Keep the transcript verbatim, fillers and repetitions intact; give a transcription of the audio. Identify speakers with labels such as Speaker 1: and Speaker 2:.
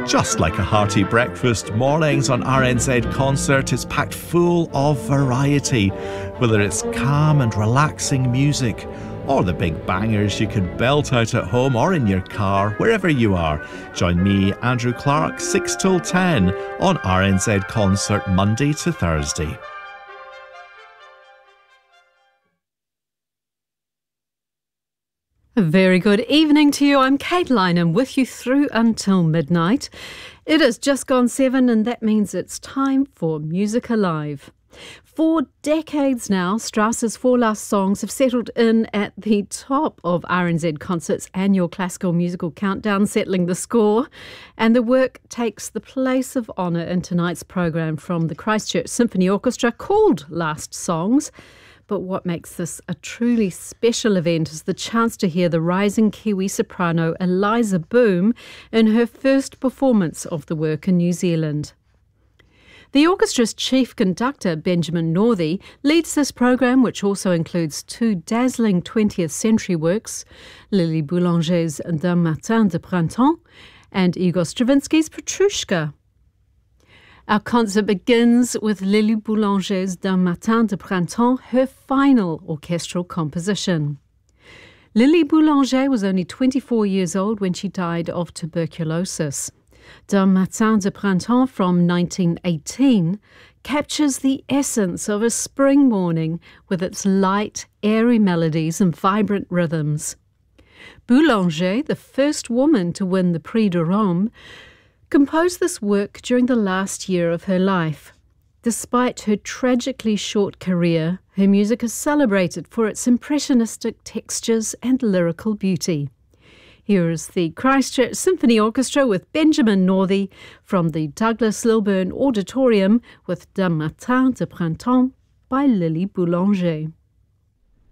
Speaker 1: Just like a hearty breakfast, mornings on R N Z Concert is packed full of variety. Whether it's calm and relaxing music, or the big bangers you can belt out at home or in your car, wherever you are. Join me, Andrew Clark, six till ten on R N Z Concert, Monday to Thursday.
Speaker 2: A very good evening to you. I'm Kate Lynham with you through until midnight. It has just gone seven, and that means it's time for Music Alive. For decades now, Strauss's four last songs have settled in at the top of R N Z Concert's annual classical musical countdown, settling the score. And the work takes the place of honour in tonight's programme from the Christchurch Symphony Orchestra, called Last Songs. But what makes this a truly special event is the chance to hear the rising Kiwi soprano Eliza Boom in her first performance of the work in New Zealand. The orchestra's chief conductor, Benjamin Northey, leads this program, which also includes two dazzling twentieth century works, Lily Boulanger's D'un Matin de Printemps and Igor Stravinsky's Petrushka. Our concert begins with Lily Boulanger's D'un Matin de Printemps, her final orchestral composition. Lily Boulanger was only twenty-four years old when she died of tuberculosis. D'un Matin de Printemps from nineteen eighteen captures the essence of a spring morning with its light, airy melodies and vibrant rhythms. Boulanger, the first woman to win the Prix de Rome, composed this work during the last year of her life. Despite her tragically short career, her music is celebrated for its impressionistic textures and lyrical beauty. Here is the Christchurch Symphony Orchestra with Benjamin Northey from the Douglas Lilburn Auditorium with D'un Matin de Printemps by Lily Boulanger.